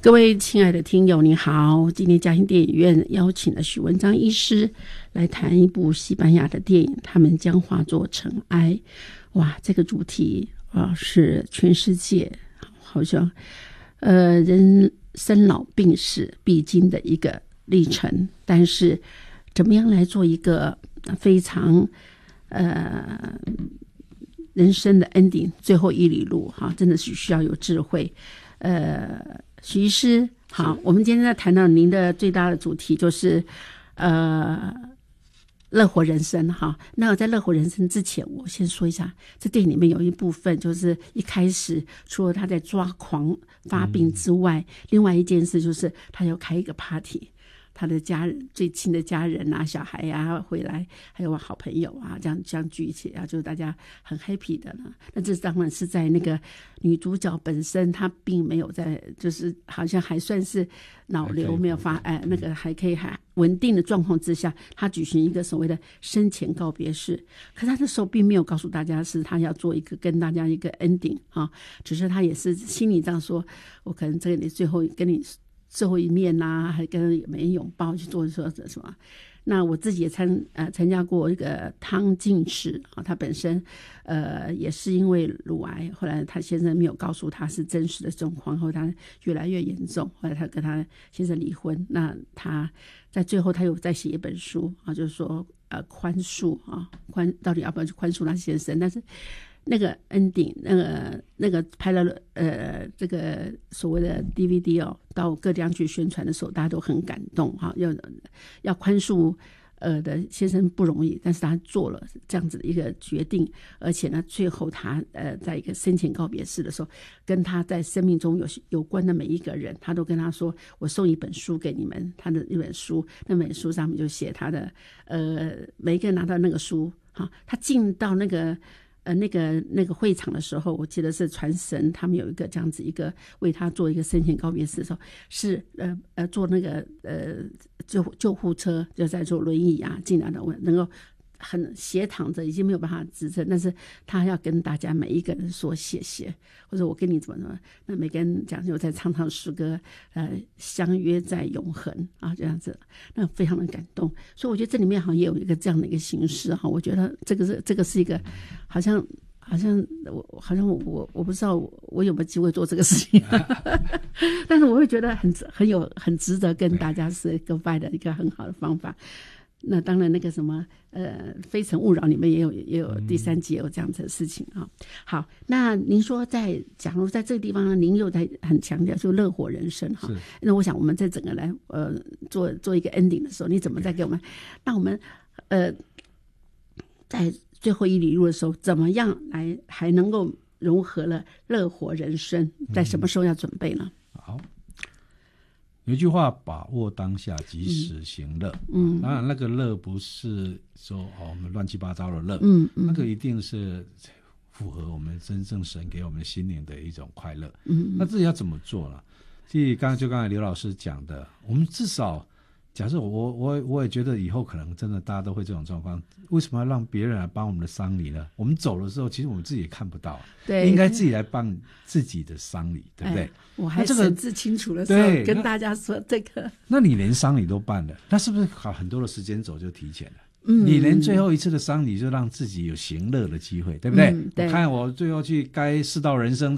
各位亲爱的听友你好，今天嘉兴电影院邀请了许文章医师来谈一部西班牙的电影，他们将化作尘埃。哇，这个主题是全世界好像人生老病死必经的一个历程，但是怎么样来做一个非常人生的 ending 最后一里路真的是需要有智慧。许医师好，我们今天在谈到您的最大的主题就是乐活人生哈。那我在乐活人生之前，我先说一下，这电影里面有一部分就是一开始除了他在抓狂发病之外，另外一件事就是他要开一个 party， 他的家人最亲的家人啊，小孩啊回来，还有好朋友啊，这样聚一起啊，就是大家很 happy 的呢。那这当然是在那个女主角本身她并没有在，就是好像还算是脑瘤没有那个还可以还稳定的状况之下，她举行一个所谓的生前告别式。可是她那时候并没有告诉大家是她要做一个跟大家一个 ending 只是她也是心里这样说，我可能这里最后跟你最后一面还跟每人拥抱去做说什么。那我自己也参加过一个汤进士他本身也是因为乳癌，后来他先生没有告诉他是真实的状况，后来他越来越严重，后来他跟他先生离婚。那他在最后他又再写一本书就是说宽恕到底要不要去宽恕他先生。但是那个 ending 那个拍了这个所谓的 DVD 到各地方去宣传的时候，大家都很感动要宽恕的先生不容易，但是他做了这样子的一个决定，而且呢最后他在一个生前告别式的时候，跟他在生命中有关的每一个人，他都跟他说，我送一本书给你们，他的一本书，那本书上面就写他的每一个人拿到那个书他进到那个会场的时候，我记得是传神他们有一个这样子一个为他做一个生前告别式的时候，是坐那个救护车，就在坐轮椅进来的，能够很斜躺着，已经没有办法支撑，但是他要跟大家每一个人说谢谢，或者我跟你怎么，那每个人讲就在唱诗歌相约在永恒这样子，那非常的感动。所以我觉得这里面好像也有一个这样的一个形式我觉得这个是一个好像我不知道我有没有机会做这个事情但是我会觉得很值得跟大家是 goodbye 的一个很好的方法。那当然那个什么非诚勿扰里面也有第3集有这样子的事情好，那您说假如在这个地方您又在很强调就乐活人生那我想我们在整个来做一个 ending 的时候，你怎么再给我们那我们在最后一里路的时候怎么样来还能够融合了乐活人生，在什么时候要准备呢？ 好，有一句话，把握当下，及时行乐。当然那个乐不是说我们乱七八糟的乐，那个一定是符合我们真正神给我们心灵的一种快乐。那自己要怎么做呢？其实刚才刘老师讲的，我们至少假设我也觉得以后可能真的大家都会这种状况，为什么要让别人来帮我们的丧礼呢？我们走的时候其实我们自己也看不到，对，应该自己来办自己的丧礼，对不对？ 我还神志清楚的时候跟大家说这个， 那你连丧礼都办了，那是不是很多的时间走就提前了？你连最后一次的丧礼就让自己有行乐的机会，对不对？我看我最后去该世道人生的